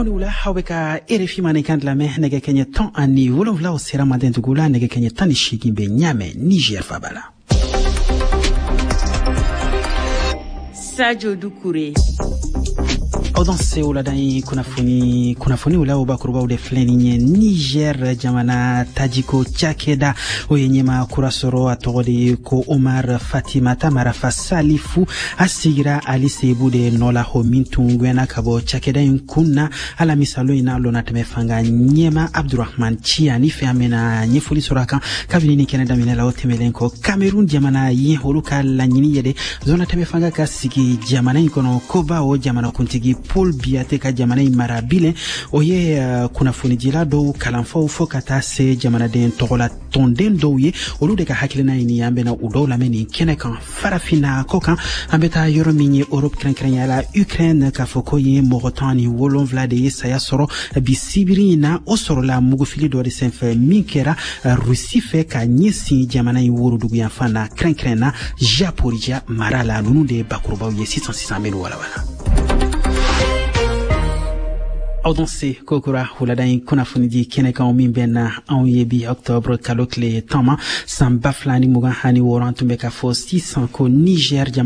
Hawnula haweka RFI manekan la meh nege kenye ton ani wolonvla o sera maden dugula nege kenye tani shigimbe nyame Niger fabala. Sadio Doucouré. Audanse uladai kunafuni ula ubakuruba ude fleni Niger jamana tajiko chakeda oyenyema kurasoro atogode ko Omar Fatima Tamara Fasalifu asigira alisebude nola homintungwena kabo chakeda nkuna ala misalo ina lona temefanga nyema Abdurrahman Chiani feamena nyefuli soraka kabini Canada minela otemelenko Cameroon jamana yeholuka lanyini yede zona temefanga kasigi jamana ikono koba o jamana kuntigi Paul Biateka jamana marabile oye kunafuni jilado kalanfo fokata se jamana den togola tonden doye oludeka hakilina ini yambe na udola meni kenekan farafina kokan ambeta yorominye Europe krenkren la Ukraine ka fokoye Morotani wolonvla de saya soro bisibirina osoro la mugufili do de senfe minkera Russie fe ka nyisi jamana iwurudugu yafana krenkrena japorija marala nunu de bakurba ye 600 menu wala. Audanse kokura huladain kunafuniji keneka omimbena yebi octobre kalokle tama samba flani muga hani worantumbe ka fo 600 ko Niger